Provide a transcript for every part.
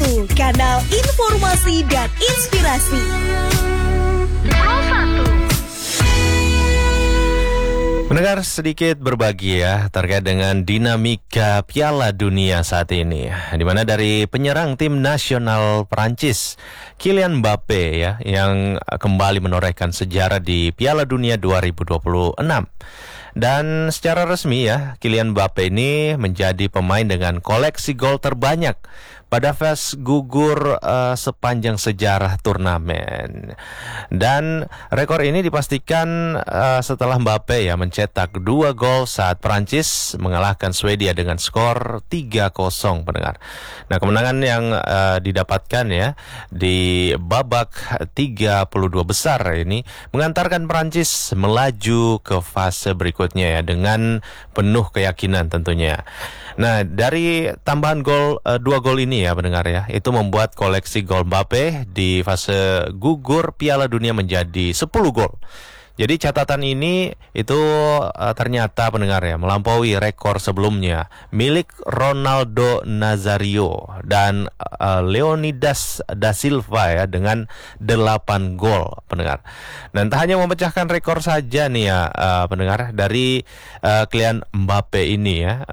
1, kanal informasi dan inspirasi. Pro 1. Mendengar sedikit berbagi ya terkait dengan dinamika Piala Dunia saat ini, di mana dari penyerang tim nasional Prancis Kylian Mbappe ya yang kembali menorehkan sejarah di Piala Dunia 2026. Dan secara resmi ya, Kylian Mbappe ini menjadi pemain dengan koleksi gol terbanyak pada fase gugur sepanjang sejarah turnamen. Dan rekor ini dipastikan setelah Mbappe ya mencetak 2 gol saat Prancis mengalahkan Swedia dengan skor 3-0 pendengar. Nah, kemenangan yang didapatkan ya di babak 32 besar ini mengantarkan Prancis melaju ke fase berikutnya ya dengan penuh keyakinan tentunya. Nah, dari tambahan gol 2 gol ini ya pendengar ya, itu membuat koleksi gol Mbappe di fase gugur Piala Dunia menjadi 10 gol. Jadi catatan ini itu ternyata pendengar ya melampaui rekor sebelumnya milik Ronaldo Nazario dan Leonidas da Silva ya dengan 8 gol pendengar. Dan tak hanya memecahkan rekor saja nih ya pendengar dari Kylian Mbappe ini ya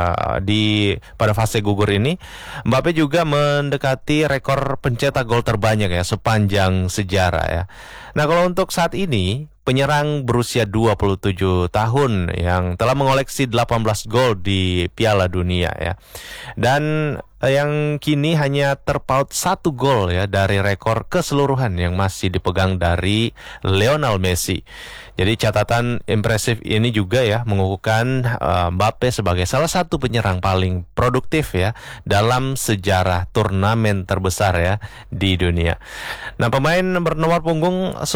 pada fase gugur ini Mbappe juga mendekati rekor pencetak gol terbanyak ya sepanjang sejarah ya. Nah, kalau untuk saat ini penyerang berusia 27 tahun yang telah mengoleksi 18 gol di Piala Dunia ya. Dan yang kini hanya terpaut 1 gol ya dari rekor keseluruhan yang masih dipegang dari Lionel Messi. Jadi catatan impresif ini juga ya mengukuhkan Mbappe sebagai salah satu penyerang paling produktif ya dalam sejarah turnamen terbesar ya di dunia. Nah, pemain bernomor punggung 10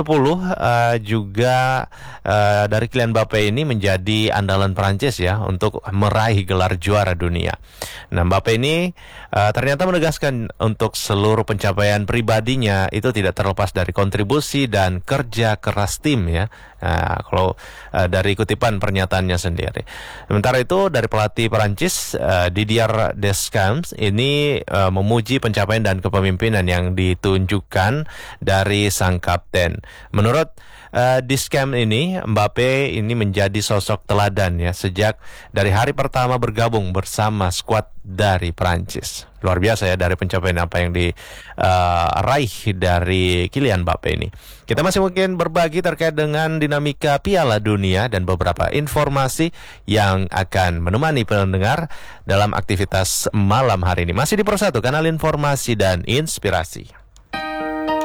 juga dari Kylian Mbappe ini menjadi andalan Prancis ya untuk meraih gelar juara dunia. Nah, Mbappe ini ternyata menegaskan untuk seluruh pencapaian pribadinya itu tidak terlepas dari kontribusi dan kerja keras tim ya. Nah, kalau dari kutipan pernyataannya sendiri. Sementara itu dari pelatih Perancis Didier Deschamps ini memuji pencapaian dan kepemimpinan yang ditunjukkan dari sang kapten. Menurut Deschamps ini Mbappe ini menjadi sosok teladan ya sejak dari hari pertama bergabung bersama skuad dari Prancis. Luar biasa ya dari pencapaian apa yang diraih dari Kylian Mbappe ini. Kita masih mungkin berbagi terkait dengan dinamika Piala Dunia dan beberapa informasi yang akan menemani pendengar dalam aktivitas malam hari ini. Masih di Pro 1, kanal informasi dan inspirasi.